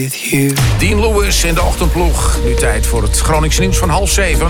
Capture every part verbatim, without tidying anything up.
Dean Lewis in de ochtendploeg. Nu tijd voor het Groningse nieuws van half zeven.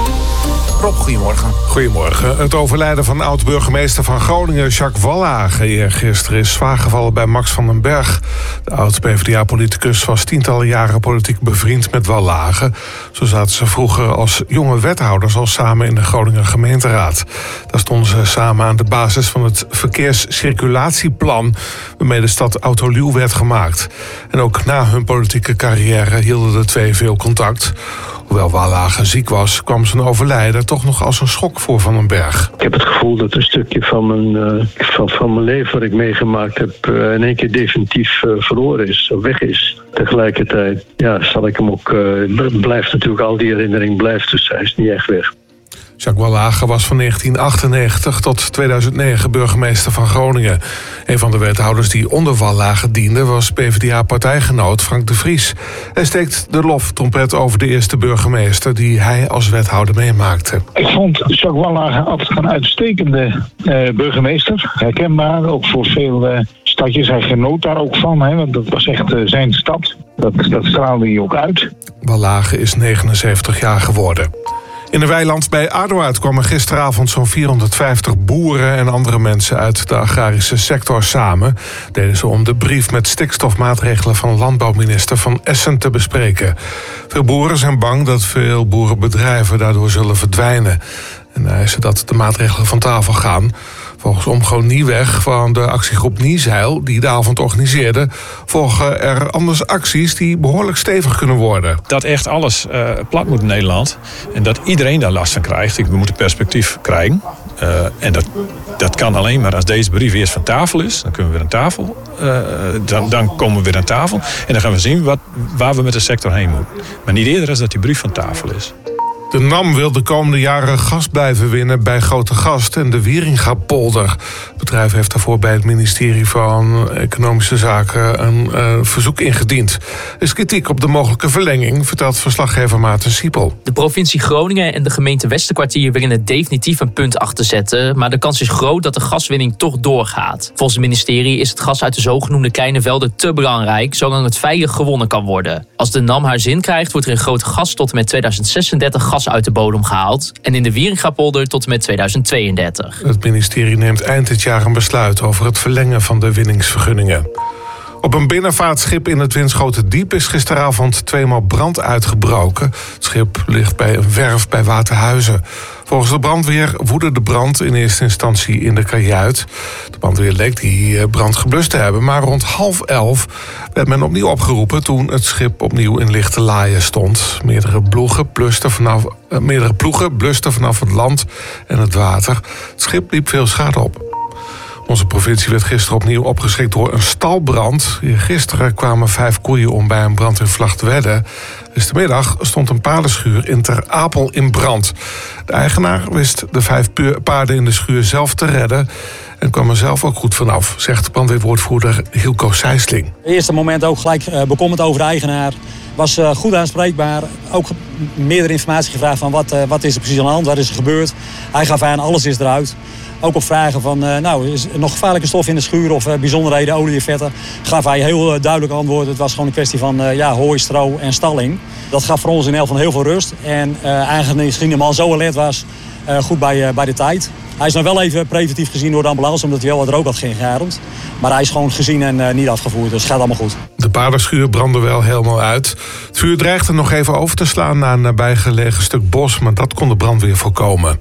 Rob, goedemorgen. Goedemorgen. Het overlijden van oud-burgemeester van Groningen, Jacques Wallage, eergisteren is zwaar gevallen bij Max van den Berg. De oud-P v d A-politicus was tientallen jaren politiek bevriend met Wallage. Zo zaten ze vroeger als jonge wethouders al samen in de Groninger gemeenteraad. Daar stonden ze samen aan de basis van het verkeerscirculatieplan, waarmee de stad autoluw werd gemaakt. En ook na hun politieke carrière hielden de twee veel contact. Hoewel Wallage ziek was, kwam zijn overlijden toch nog als een schok voor Van den Berg. Ik heb het gevoel dat een stukje van mijn, uh, van, van mijn leven wat ik meegemaakt heb Uh, in één keer definitief uh, verloren is, of weg is. Tegelijkertijd ja, zal ik hem ook, uh, blijft natuurlijk, al die herinnering blijft, dus hij is niet echt weg. Jacques Wallage was van negentien achtennegentig tot tweeduizend negen burgemeester van Groningen. Een van de wethouders die onder Wallage diende was P v d A-partijgenoot Frank de Vries. Hij steekt de loftrompet over de eerste burgemeester die hij als wethouder meemaakte. Ik vond Jacques Wallage altijd een uitstekende uh, burgemeester. Herkenbaar, ook voor veel uh, stadjes. Hij genoot daar ook van, hè, want dat was echt uh, zijn stad. Dat, dat straalde hij ook uit. Wallage is negenenzeventig jaar geworden. In de weiland bij Aduard kwamen gisteravond zo'n vierhonderdvijftig boeren en andere mensen uit de agrarische sector samen. Deden ze om de brief met stikstofmaatregelen van landbouwminister Van Essen te bespreken. Veel boeren zijn bang dat veel boerenbedrijven daardoor zullen verdwijnen. En eisen dat de maatregelen van tafel gaan. Volgens Omgo Nieweg van de actiegroep Niezeil, die de avond organiseerde, volgen er anders acties die behoorlijk stevig kunnen worden. Dat echt alles uh, plat moet in Nederland en dat iedereen daar last van krijgt. We moeten perspectief krijgen. Uh, en dat, dat kan alleen maar als deze brief eerst van tafel is. Dan kunnen we weer aan tafel. Uh, dan, dan komen we weer aan tafel. En dan gaan we zien wat, waar we met de sector heen moeten. Maar niet eerder als dat die brief van tafel is. De NAM wil de komende jaren gas blijven winnen bij Grootegast en de Wieringa-polder. Het bedrijf heeft daarvoor bij het ministerie van Economische Zaken een uh, verzoek ingediend. Er is kritiek op de mogelijke verlenging, vertelt verslaggever Maarten Siepel. De provincie Groningen en de gemeente Westerkwartier willen er definitief een punt achter zetten, maar de kans is groot dat de gaswinning toch doorgaat. Volgens het ministerie is het gas uit de zogenoemde kleine velden te belangrijk, zolang het veilig gewonnen kan worden. Als de NAM haar zin krijgt, wordt er in Grootegast tot en met tweeduizend zesendertig gas uit de bodem gehaald en in de Wieringa-polder tot en met tweeduizend tweeëndertig. Het ministerie neemt eind dit jaar een besluit over het verlengen van de winningsvergunningen. Op een binnenvaartschip in het Winschoterdiep is gisteravond tweemaal brand uitgebroken. Het schip ligt bij een werf bij Waterhuizen. Volgens de brandweer woedde de brand in eerste instantie in de kajuit. De brandweer leek die brand geblust te hebben, maar rond half elf werd men opnieuw opgeroepen toen het schip opnieuw in lichte laaien stond. Meerdere ploegen blusten vanaf, uh, meerdere ploegen blusten vanaf het land en het water. Het schip liep veel schade op. Onze provincie werd gisteren opnieuw opgeschrikt door een stalbrand. Gisteren kwamen vijf koeien om bij een brand in Vlagtwedde. Gistermiddag stond een paardenschuur in Ter Apel in brand. De eigenaar wist de vijf paarden in de schuur zelf te redden en kwam er zelf ook goed vanaf, zegt brandweerwoordvoerder Hilco Sijsling. Het eerste moment ook gelijk uh, bekommerd over de eigenaar. Was uh, goed aanspreekbaar. Ook meerdere informatie gevraagd van wat, uh, wat is er precies aan de hand, wat is er gebeurd. Hij gaf aan, alles is eruit. Ook op vragen van, uh, nou, is er nog gevaarlijke stof in de schuur of uh, bijzonderheden, olie en vetten, gaf hij heel uh, duidelijk antwoord. Het was gewoon een kwestie van uh, ja, hooi, stro en stalling. Dat gaf voor ons in elk van heel veel rust. En uh, aangezien de man zo alert was, uh, goed bij, uh, bij de tijd. Hij is nog wel even preventief gezien door de ambulance, omdat hij wel wat rook had geademd. Maar hij is gewoon gezien en uh, niet afgevoerd, dus het gaat allemaal goed. De paardenschuur brandde wel helemaal uit. Het vuur dreigde nog even over te slaan naar een nabijgelegen stuk bos, maar dat kon de brandweer voorkomen.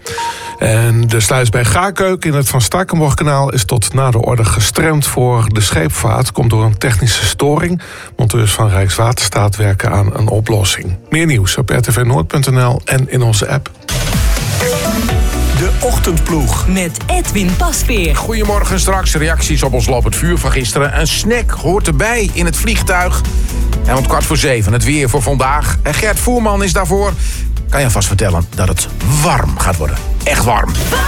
En de sluis bij Gaarkeuk in het Van Starkenborghkanaal is tot na de orde gestremd voor de scheepvaart. Komt door een technische storing. Monteurs van Rijkswaterstaat werken aan een oplossing. Meer nieuws op r t v noord punt n l en in onze app. De ochtendploeg met Edwin Pasveer. Goedemorgen, straks reacties op ons lopend vuur van gisteren. Een snack hoort erbij in het vliegtuig. En om kwart voor zeven het weer voor vandaag. En Gert Voerman is daarvoor. Kan je vast vertellen dat het warm gaat worden. Echt warm.